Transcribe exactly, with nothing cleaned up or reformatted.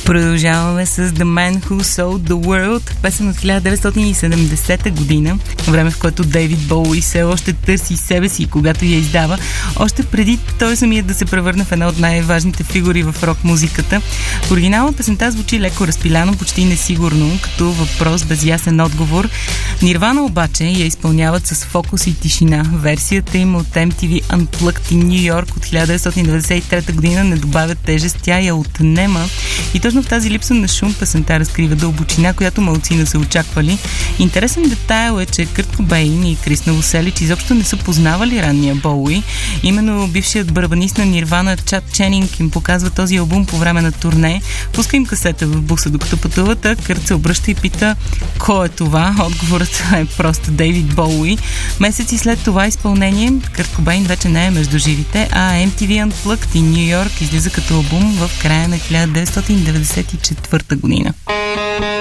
Продължаваме с The Man Who Sold the World, песен от хиляда деветстотин и седемдесета година, време в което Дейвид Боуи все още търси себе си, когато я издава, още преди той самият да се превърне в една от най-важните фигури в рок-музиката. В оригинала песента звучи леко разпиляно, почти несигурно, като въпрос без ясен отговор. Нирвана обаче я изпълняват с фокус и тишина. Версията им от Ем Ти Ви Unplugged in New York от хиляда деветстотин деветдесет и трета година не добавя тежест, тя я отнема. И точно в тази липса на шум песента разкрива дълбочина, която малцина са очаквали. Интересен детайл е, че Кърт Кобейн и Крис Новоселич изобщо не са познавали ранния Боуи. Именно бившият барабанист на Нирвана Чад Ченинг им показва този албум по време на турне. Пуска им касета в буса докато пътуват, а Кърт се обръща и пита: кой е това? Отговорът е просто Дейвид Боуи. Месеци след това изпълнение Кърт Кобейн вече не е между живите, а Ем Ти Ви Unplugged in New York излиза като албум в края на хиляда деветстотин деветдесет и четвърта година.